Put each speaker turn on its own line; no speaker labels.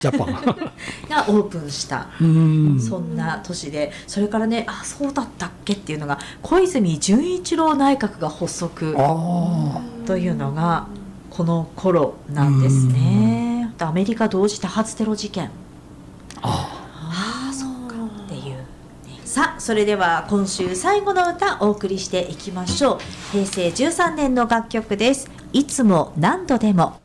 ジャパン
がオープンしたそんな年で、それからね、そうだったっけっていうのが小泉純一郎内閣が発足というのがこの頃なんですね。アメリカ同時多発テロ事件、そうかっていう、ね、さあそれでは今週最後の歌お送りしていきましょう。平成13年の楽曲です。いつも何度でも。